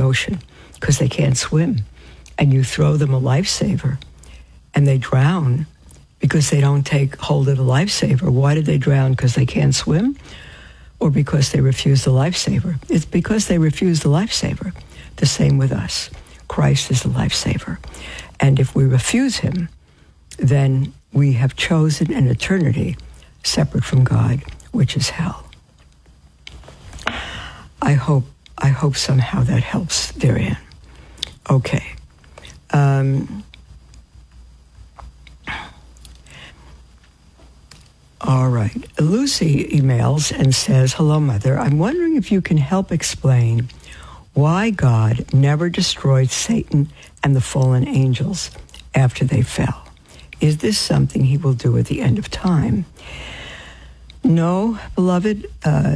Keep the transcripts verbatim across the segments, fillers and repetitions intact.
ocean because they can't swim, and you throw them a lifesaver, and they drown because they don't take hold of the lifesaver. Why did they drown? Because they can't swim? Or because they refuse the lifesaver? It's because they refuse the lifesaver. The same with us. Christ is the lifesaver. And if we refuse him, then we have chosen an eternity separate from God, which is hell. I hope I hope somehow that helps therein. Okay. Um, all right. Lucy emails and says, "Hello, Mother. I'm wondering if you can help explain why God never destroyed Satan and the fallen angels after they fell. Is this something he will do at the end of time?" No, beloved. Uh,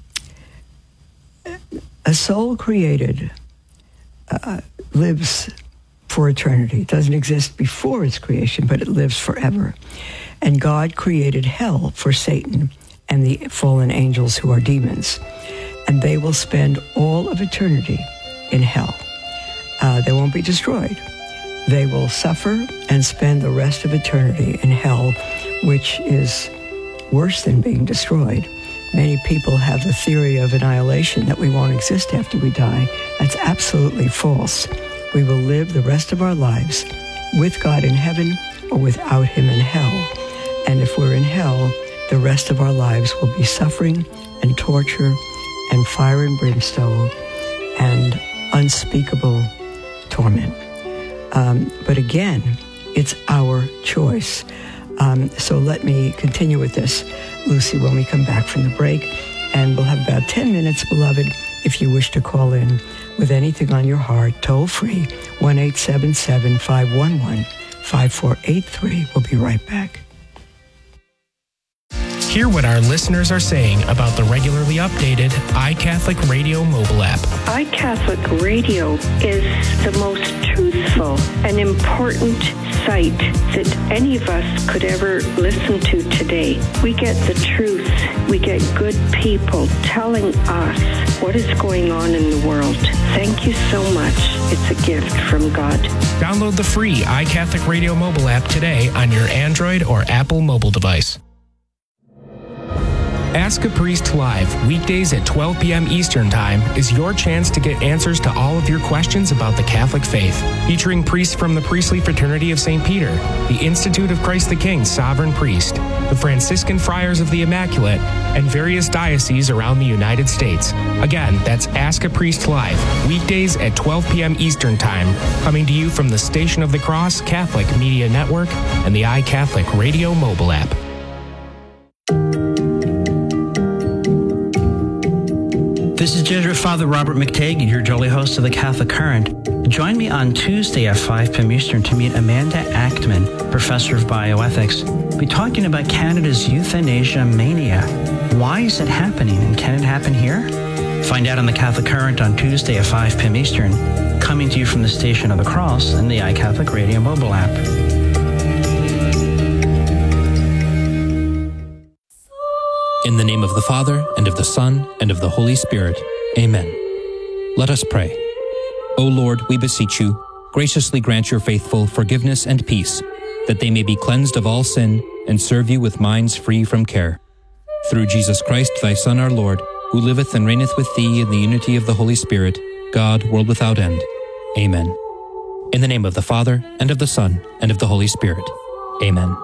a soul created uh, lives for eternity. It doesn't exist before its creation, but it lives forever. And God created hell for Satan and the fallen angels who are demons. And they will spend all of eternity in hell. Uh, they won't be destroyed. They will suffer and spend the rest of eternity in hell, which is worse than being destroyed. Many people have the theory of annihilation, that we won't exist after we die. That's absolutely false. We will live the rest of our lives with God in heaven or without him in hell. And if we're in hell, the rest of our lives will be suffering and torture and fire and brimstone and unspeakable torment. Um, but again, it's our choice. Um, so let me continue with this, Lucy, when we come back from the break. And we'll have about ten minutes, beloved, if you wish to call in with anything on your heart, toll free, one eight seven seven, five one one, five four eight three. We'll be right back. Hear what our listeners are saying about the regularly updated iCatholic Radio mobile app. iCatholic Radio is the most truthful and important site that any of us could ever listen to today. We get the truth. We get good people telling us what is going on in the world. Thank you so much. It's a gift from God. Download the free iCatholic Radio mobile app today on your Android or Apple mobile device. Ask a Priest Live, weekdays at twelve p.m. Eastern Time, is your chance to get answers to all of your questions about the Catholic faith. Featuring priests from the Priestly Fraternity of Saint Peter, the Institute of Christ the King Sovereign Priest, the Franciscan Friars of the Immaculate, and various dioceses around the United States. Again, that's Ask a Priest Live, weekdays at twelve p.m. Eastern Time, coming to you from the Station of the Cross Catholic Media Network and the iCatholic Radio mobile app. This is Jesuit Father Robert McTague, your jolly host of the Catholic Current. Join me on Tuesday at five p.m. Eastern to meet Amanda Achtman, professor of bioethics. We'll be talking about Canada's euthanasia mania. Why is it happening, and can it happen here? Find out on the Catholic Current on Tuesday at five p.m. Eastern, coming to you from the Station of the Cross and the iCatholic Radio mobile app. In the name of the Father, and of the Son, and of the Holy Spirit. Amen. Let us pray. O Lord, we beseech you, graciously grant your faithful forgiveness and peace, that they may be cleansed of all sin and serve you with minds free from care. Through Jesus Christ, thy Son, our Lord, who liveth and reigneth with thee in the unity of the Holy Spirit, God, world without end. Amen. In the name of the Father, and of the Son, and of the Holy Spirit. Amen.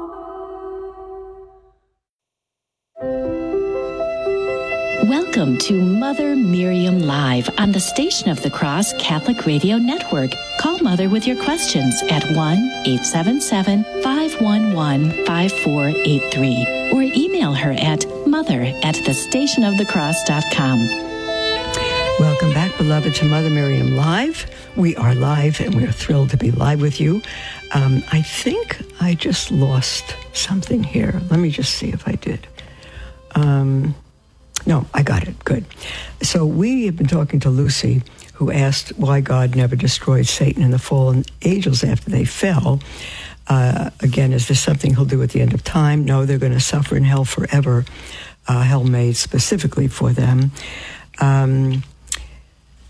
Welcome to Mother Miriam Live on the Station of the Cross Catholic Radio Network. Call Mother with your questions at one eight seven seven, five one one, five four eight three or email her at mother at the station of the cross dot com. Welcome back, beloved, to Mother Miriam Live. We are live, and we're thrilled to be live with you. Um, I think I just lost something here. Let me just see if I did. Um... No, I got it. Good. So we have been talking to Lucy, who asked why God never destroyed Satan and the fallen angels after they fell. Uh, again, is this something he'll do at the end of time? No, they're going to suffer in hell forever, uh, hell made specifically for them. Um,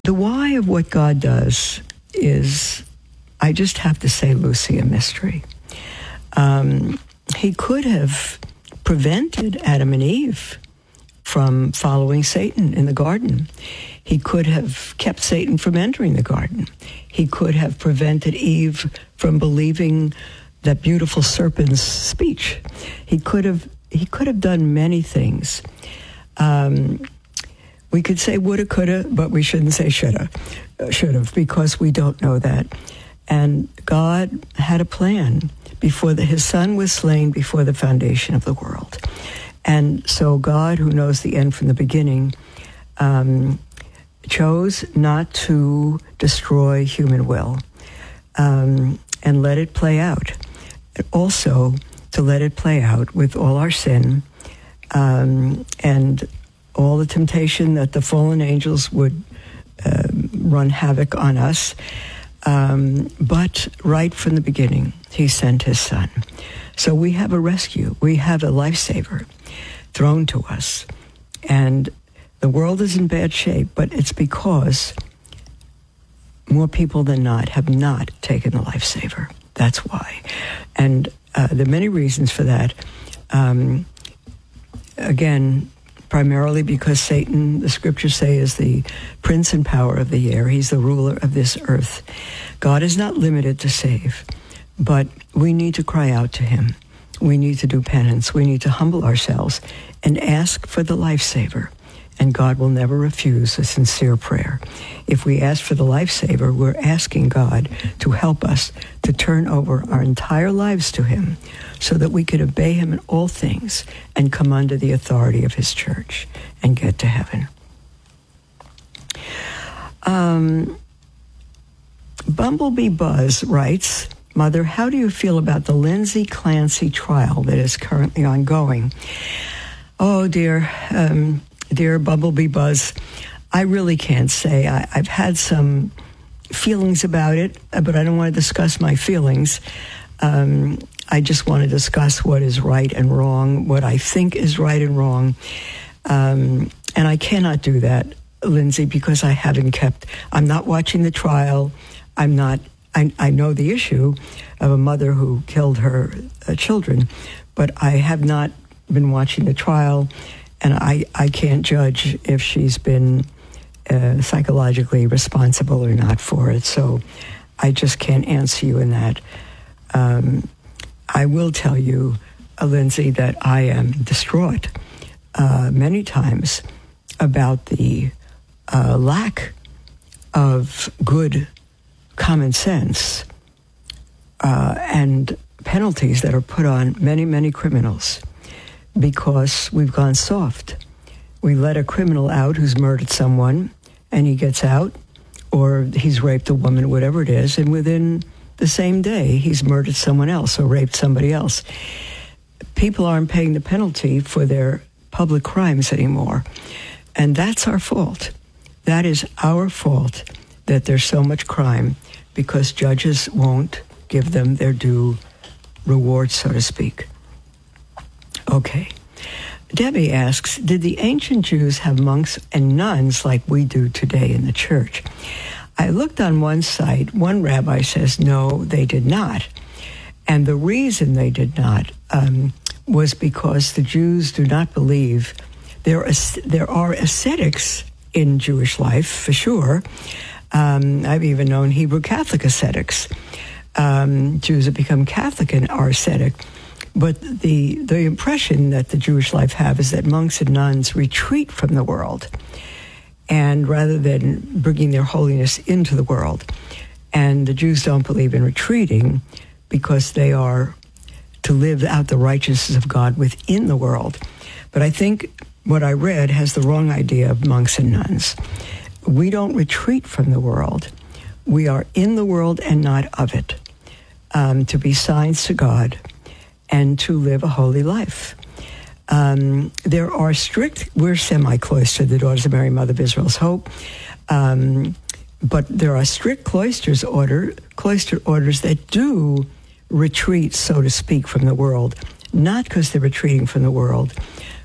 The why of what God does is, I just have to say, Lucy, a mystery. Um, he could have prevented Adam and Eve from following Satan in the garden. He could have kept Satan from entering the garden. He could have prevented Eve from believing that beautiful serpent's speech. He could have he could have done many things. Um, we could say woulda, coulda, but we shouldn't say shoulda, should have, because we don't know that. And God had a plan before the, his son was slain before the foundation of the world. And so God, who knows the end from the beginning, um, chose not to destroy human will um, and let it play out. Also, to let it play out with all our sin um, and all the temptation that the fallen angels would uh, run havoc on us. Um, but right from the beginning, he sent his son. So we have a rescue. We have a lifesaver thrown to us. And the world is in bad shape, but it's because more people than not have not taken the lifesaver. That's why. And uh, there are many reasons for that. Um, again, primarily because Satan, the scriptures say, is the prince and power of the air. He's the ruler of this earth. God is not limited to save, but we need to cry out to him. We need to do penance. We need to humble ourselves and ask for the lifesaver. And God will never refuse a sincere prayer. If we ask for the lifesaver, we're asking God to help us to turn over our entire lives to him so that we could obey him in all things and come under the authority of his church and get to heaven. Um, Bumblebee Buzz writes, Mother, how do you feel about the Lindsay Clancy trial that is currently ongoing? Oh, dear, um, dear Bumblebee Buzz, I really can't say. I, I've had some feelings about it, but I don't want to discuss my feelings. Um, I just want to discuss what is right and wrong, what I think is right and wrong. Um, and I cannot do that, Lindsay, because I haven't kept, I'm not watching the trial. I'm not, I, I know the issue of a mother who killed her uh, children, but I have not been watching the trial, and I, I can't judge if she's been uh, psychologically responsible or not for it. So I just can't answer you in that. Um, I will tell you, uh, Lindsay, that I am distraught uh, many times about the uh, lack of good common sense uh, and penalties that are put on many, many criminals because we've gone soft. We let a criminal out who's murdered someone and he gets out, or he's raped a woman, whatever it is, and within the same day he's murdered someone else or raped somebody else. People aren't paying the penalty for their public crimes anymore, and that's our fault. That is our fault that there's so much crime because judges won't give them their due reward, so to speak. Okay. Debbie asks, did the ancient Jews have monks and nuns like we do today in the church? I looked on one site. One rabbi says, no, they did not. And the reason they did not um, was because the Jews do not believe there are, there are ascetics in Jewish life, for sure. Um, I've even known Hebrew Catholic ascetics. Um, Jews have become Catholic and are ascetic. But the the impression that the Jewish life have is that monks and nuns retreat from the world, and rather than bringing their holiness into the world. And the Jews don't believe in retreating because they are to live out the righteousness of God within the world. But I think what I read has the wrong idea of monks and nuns. We don't retreat from the world. We are in the world and not of it, um, to be signs to God and to live a holy life. Um, there are strict, we're semi-cloistered, the Daughters of Mary, Mother of Israel's Hope, um, but there are strict cloisters order, cloister orders that do retreat, so to speak, from the world, not because they're retreating from the world,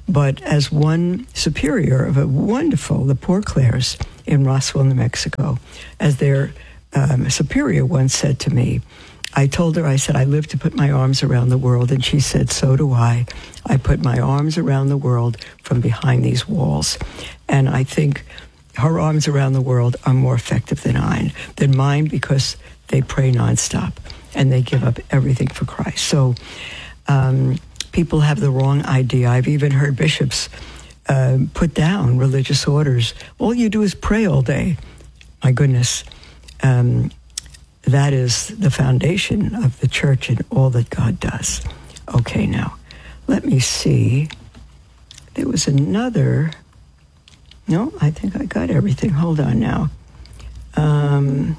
but as one superior of a wonderful, the Poor Clares in Roswell, New Mexico, as their um, superior once said to me, I told her, I said, I live to put my arms around the world. And she said, so do I. I put my arms around the world from behind these walls. And I think her arms around the world are more effective than mine, than mine because they pray nonstop and they give up everything for Christ. So um, people have the wrong idea. I've even heard bishops uh, put down religious orders. All you do is pray all day. My goodness. Um, That is the foundation of the church and all that God does. Okay, now, let me see. There was another. No, I think I got everything. Hold on now. Um,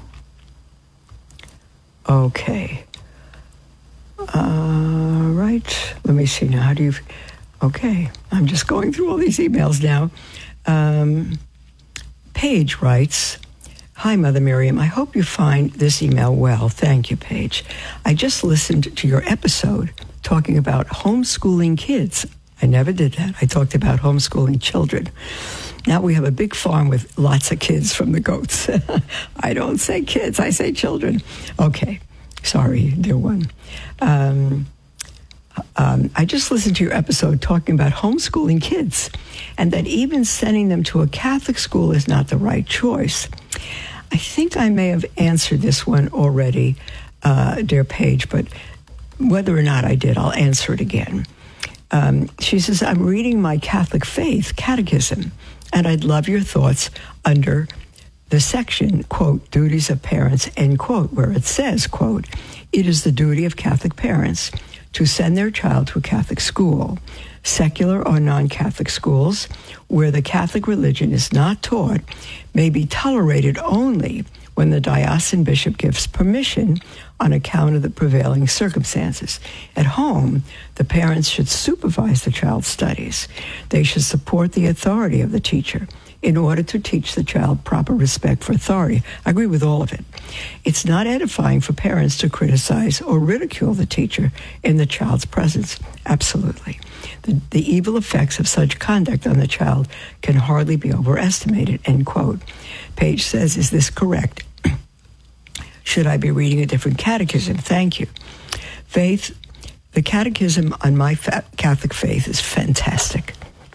okay. Uh, right. Let me see now. How do you... Okay. I'm just going through all these emails now. Um, Paige writes... Hi, Mother Miriam. I hope you find this email well. Thank you, Paige. I just listened to your episode talking about homeschooling kids. I never did that. I talked about homeschooling children. Now we have a big farm with lots of kids from the goats. I don't say kids, I say children. Okay. Sorry, dear one. Um, um, I just listened to your episode talking about homeschooling kids and that even sending them to a Catholic school is not the right choice. I think I may have answered this one already, uh, dear Paige, but whether or not I did, I'll answer it again. Um, she says, I'm reading my Catholic Faith Catechism, and I'd love your thoughts under the section, quote, duties of parents, end quote, where it says, quote, it is the duty of Catholic parents to send their child to a Catholic school, secular or non-Catholic schools, where the Catholic religion is not taught, may be tolerated only when the diocesan bishop gives permission on account of the prevailing circumstances. At home, the parents should supervise the child's studies. They should support the authority of the teacher in order to teach the child proper respect for authority. I agree with all of it. It's not edifying for parents to criticize or ridicule the teacher in the child's presence. Absolutely. The, the evil effects of such conduct on the child can hardly be overestimated, end quote. Paige says, is this correct? Should I be reading a different catechism? Thank you. Faith, the catechism on my fa- Catholic faith is fantastic.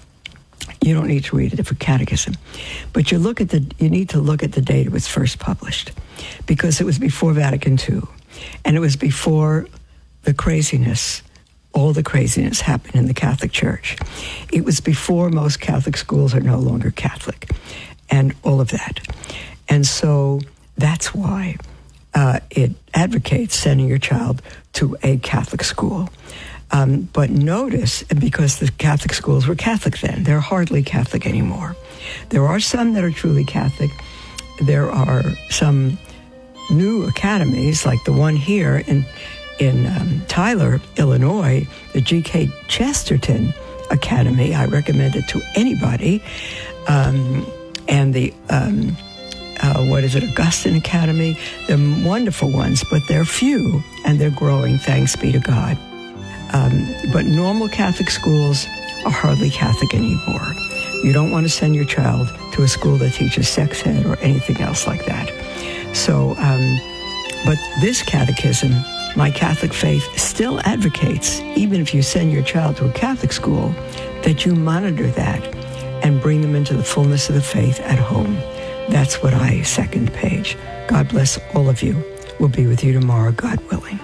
You don't need to read a different catechism, but you look at the. You need to look at the date it was first published, because it was before Vatican Two, and it was before the craziness, all the craziness happened in the Catholic Church. It was before most Catholic schools are no longer Catholic, and all of that, and so that's why uh, it advocates sending your child to a Catholic school. Um, but notice, because the Catholic schools were Catholic then, they're hardly Catholic anymore. There are some that are truly Catholic. There are some new academies, like the one here in in um, Tyler, Illinois, the G K Chesterton Academy. I recommend it to anybody. Um, and the, um, uh, what is it, Augustine Academy. They're wonderful ones, but they're few, and they're growing, thanks be to God. Um, but normal Catholic schools are hardly Catholic anymore. You don't want to send your child to a school that teaches sex ed or anything else like that. So, um, but this catechism, my Catholic faith, still advocates, even if you send your child to a Catholic school, that you monitor that and bring them into the fullness of the faith at home. That's what I second, Paige. God bless all of you. We'll be with you tomorrow, God willing.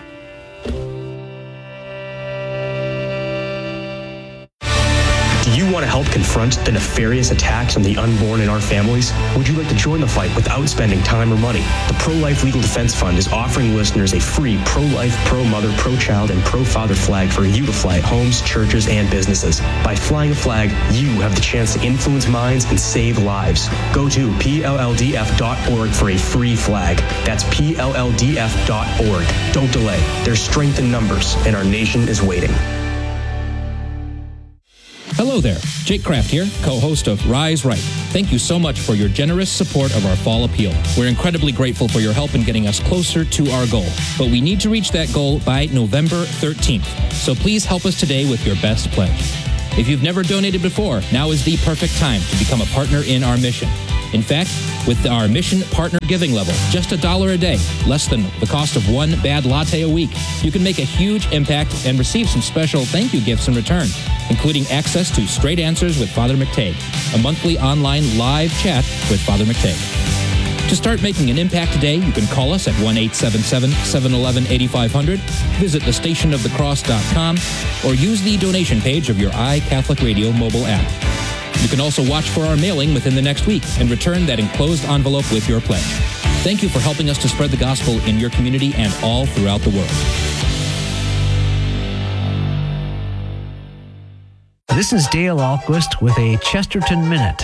Do you want to help confront the nefarious attacks on the unborn in our families? Would you like to join the fight without spending time or money? The Pro-Life Legal Defense Fund is offering listeners a free pro-life, pro-mother, pro-child, and pro-father flag for you to fly at homes, churches, and businesses. By flying a flag, you have the chance to influence minds and save lives. Go to P L L D F dot org for a free flag. That's P L L D F dot org. Don't delay. There's strength in numbers, and our nation is waiting. Hello there, Jake Kraft here, co-host of Rise Right. Thank you so much for your generous support of our fall appeal. We're incredibly grateful for your help in getting us closer to our goal, but we need to reach that goal by November thirteenth. So please help us today with your best pledge. If you've never donated before, now is the perfect time to become a partner in our mission. In fact, with our mission partner giving level, just a dollar a day, less than the cost of one bad latte a week, you can make a huge impact and receive some special thank you gifts in return, including access to Straight Answers with Father McTagg, a monthly online live chat with Father McTagg. To start making an impact today, you can call us at one eight seven seven, seven one one, eight five zero zero, visit the station of the cross dot com, or use the donation page of your iCatholic Radio mobile app. You can also watch for our mailing within the next week and return that enclosed envelope with your pledge. Thank you for helping us to spread the gospel in your community and all throughout the world. This is Dale Ahlquist with a Chesterton Minute.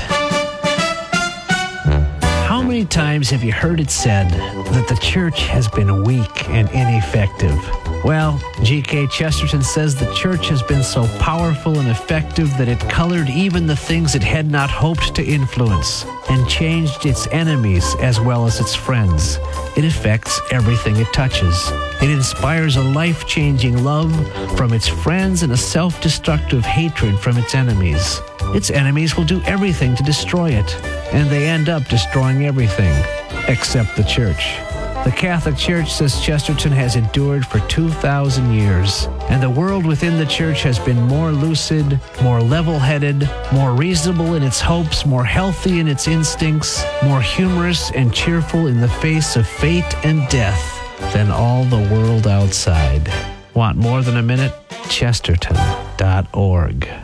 How many times have you heard it said that the church has been weak and ineffective? Well, G K Chesterton says the church has been so powerful and effective that it colored even the things it had not hoped to influence and changed its enemies as well as its friends. It affects everything it touches. It inspires a life-changing love from its friends and a self-destructive hatred from its enemies. Its enemies will do everything to destroy it, and they end up destroying everything, except the church. The Catholic Church, says Chesterton, has endured for two thousand years, and the world within the church has been more lucid, more level-headed, more reasonable in its hopes, more healthy in its instincts, more humorous and cheerful in the face of fate and death than all the world outside. Want more than a minute? Chesterton dot org.